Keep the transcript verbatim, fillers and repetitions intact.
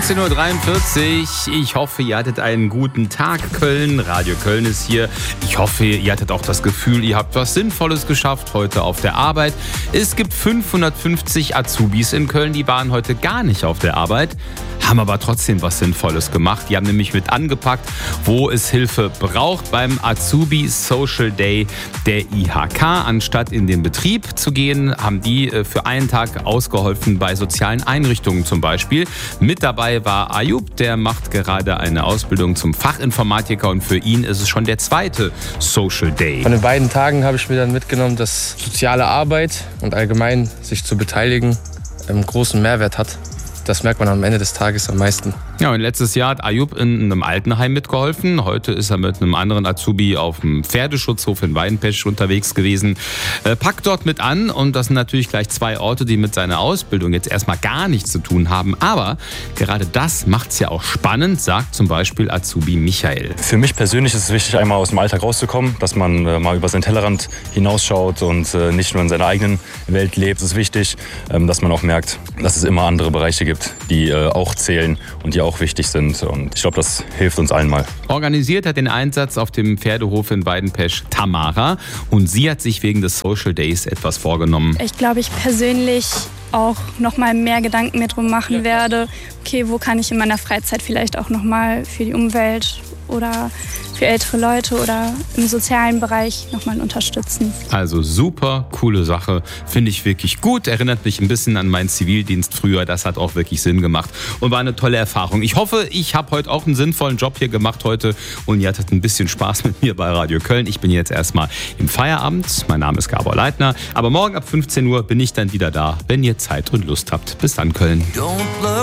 fünfzehn Uhr dreiundvierzig. Ich hoffe, ihr hattet einen guten Tag, Köln. Radio Köln ist hier. Ich hoffe, ihr hattet auch das Gefühl, ihr habt was Sinnvolles geschafft heute auf der Arbeit. Es gibt fünfhundertfünfzig Azubis in Köln, die waren heute gar nicht auf der Arbeit, haben aber trotzdem was Sinnvolles gemacht. Die haben nämlich mit angepackt, wo es Hilfe braucht beim Azubi Social Day der I H K. Anstatt in den Betrieb zu gehen, haben die für einen Tag ausgeholfen bei sozialen Einrichtungen zum Beispiel. Mit dabei war Ayub, der macht gerade eine Ausbildung zum Fachinformatiker und für ihn ist es schon der zweite Social Day. Von den beiden Tagen habe ich mir dann mitgenommen, dass soziale Arbeit und allgemein sich zu beteiligen einen großen Mehrwert hat. Das merkt man am Ende des Tages am meisten. Ja, und letztes Jahr hat Ayub in einem Altenheim mitgeholfen. Heute ist er mit einem anderen Azubi auf dem Pferdeschutzhof in Weidenpesch unterwegs gewesen. Äh, packt dort mit an und das sind natürlich gleich zwei Orte, die mit seiner Ausbildung jetzt erstmal gar nichts zu tun haben. Aber gerade das macht es ja auch spannend, sagt zum Beispiel Azubi Michael. Für mich persönlich ist es wichtig, einmal aus dem Alltag rauszukommen, dass man äh, mal über seinen Tellerrand hinausschaut und äh, nicht nur in seiner eigenen Welt lebt. Es ist wichtig, ähm, dass man auch merkt, dass es immer andere Bereiche gibt, die äh, auch zählen und die auch wichtig sind. Und ich glaube, das hilft uns allen mal. Organisiert hat den Einsatz auf dem Pferdehof in Weidenpesch Tamara. Und sie hat sich wegen des Social Days etwas vorgenommen. Ich glaube, ich persönlich auch noch mal mehr Gedanken mir drum machen werde. Okay, wo kann ich in meiner Freizeit vielleicht auch noch mal für die Umwelt oder für ältere Leute oder im sozialen Bereich nochmal unterstützen. Also super coole Sache, finde ich wirklich gut. Erinnert mich ein bisschen an meinen Zivildienst früher. Das hat auch wirklich Sinn gemacht und war eine tolle Erfahrung. Ich hoffe, ich habe heute auch einen sinnvollen Job hier gemacht heute und ihr hattet ein bisschen Spaß mit mir bei Radio Köln. Ich bin jetzt erstmal im Feierabend. Mein Name ist Gabor Leitner. Aber morgen ab fünfzehn Uhr bin ich dann wieder da, wenn ihr Zeit und Lust habt. Bis dann, Köln.